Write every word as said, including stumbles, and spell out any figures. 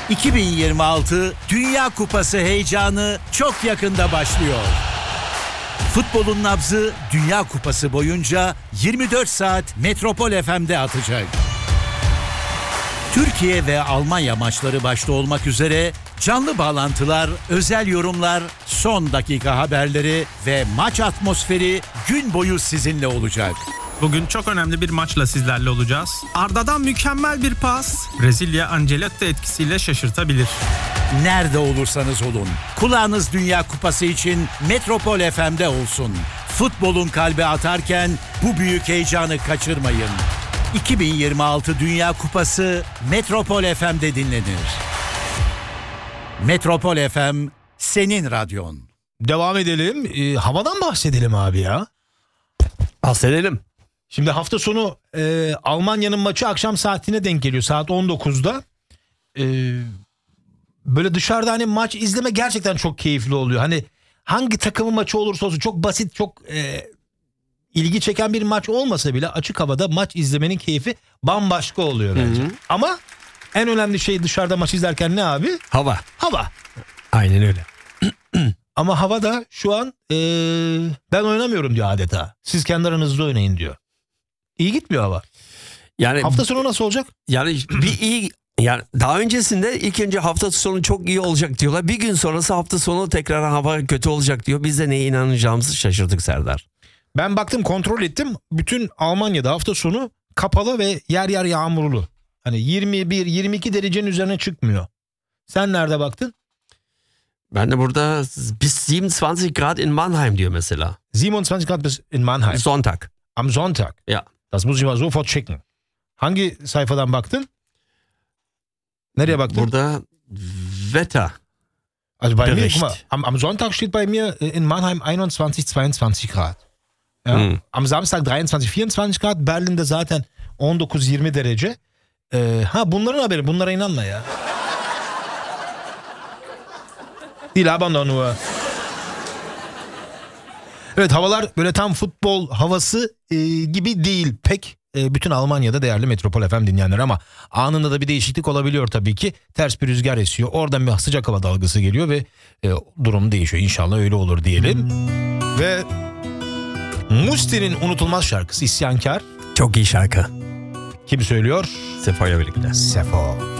iki bin yirmi altı Dünya Kupası heyecanı çok yakında başlıyor. Futbolun nabzı Dünya Kupası boyunca yirmi dört saat Metropol F M'de atacak. Türkiye ve Almanya maçları başta olmak üzere canlı bağlantılar, özel yorumlar, son dakika haberleri ve maç atmosferi gün boyu sizinle olacak. Bugün çok önemli bir maçla sizlerle olacağız. Arda'dan mükemmel bir pas, Brezilya Ancelotti etkisiyle şaşırtabilir. Nerede olursanız olun, kulağınız Dünya Kupası için Metropol F M'de olsun. Futbolun kalbi atarken bu büyük heyecanı kaçırmayın. iki bin yirmi altı Dünya Kupası Metropol F M'de dinlenir. Metropol F M senin radyon. Devam edelim. Ee, havadan bahsedelim abi ya. Bahsedelim. Şimdi hafta sonu e, Almanya'nın maçı akşam saatine denk geliyor. Saat on dokuzda. Ee, böyle dışarıda hani maç izleme gerçekten çok keyifli oluyor. Hani hangi takımın maçı olursa olsun çok basit, çok e, ilgi çeken bir maç olmasa bile açık havada maç izlemenin keyfi bambaşka oluyor bence. Hı hı. Ama en önemli şey dışarıda maç izlerken ne abi? Hava. Hava. Aynen öyle. Ama hava da şu an ee, ben oynamıyorum diyor adeta. Siz kendi aranızda oynayın diyor. İyi gitmiyor hava. Yani hafta sonu nasıl olacak? Yani bir iyi, yani daha öncesinde ilk önce hafta sonu çok iyi olacak diyorlar. Bir gün sonrası hafta sonu tekrar hava kötü olacak diyor. Biz de neye inanacağımızı şaşırdık Serdar. Ben baktım, kontrol ettim. Bütün Almanya'da hafta sonu kapalı ve yer yer yağmurlu. Hani yirmi bir yirmi iki derecenin üzerine çıkmıyor. Sen nerede baktın? Ben de burada bis siebenundzwanzig Grad in Mannheim diyor mesela. siebenundzwanzig Grad bis in Mannheim. Sonntag. Am Sonntag. Ja. Das muss ich mal sofort checken. Hangi sayfadan baktın? Nereye baktın? Burada Wetter. Also bei Bericht. mir, guck mal, am, am Sonntag steht bei mir in Mannheim einundzwanzig zweiundzwanzig Grad. Ja? Hmm. Am Samstag dreiundzwanzig vierundzwanzig Grad. Berlin'de zaten on dokuz yirmi derece. Ee, ha bunların haberi. Bunlara inanma ya. Die labern doch nur. Evet, havalar böyle tam futbol havası e, gibi değil pek. E, bütün Almanya'da değerli Metropol F M dinleyenler, ama anında da bir değişiklik olabiliyor tabii ki. Ters bir rüzgar esiyor. Oradan bir sıcak hava dalgası geliyor ve e, durum değişiyor. İnşallah öyle olur diyelim. Ve Musti'nin unutulmaz şarkısı İsyankar. Çok iyi şarkı. Kim söylüyor? Sefo'yla birlikte. Sefo.